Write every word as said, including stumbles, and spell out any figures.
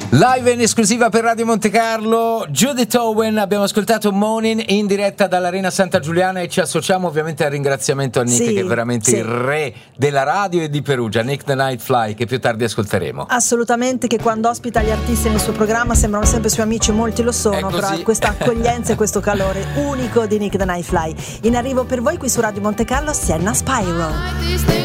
Live in esclusiva per Radio Monte Carlo, Judith Owen, abbiamo ascoltato Morning in diretta dall'Arena Santa Giuliana e ci associamo ovviamente al ringraziamento a Nick, sì, che è veramente sì. il re della radio e di Perugia, Nick the Nightfly, che più tardi ascolteremo. Assolutamente, che quando ospita gli artisti nel suo programma sembrano sempre suoi amici, molti lo sono, però ha questa accoglienza e questo calore unico di Nick the Nightfly. In arrivo per voi qui su Radio Monte Carlo, Sienna Spyro.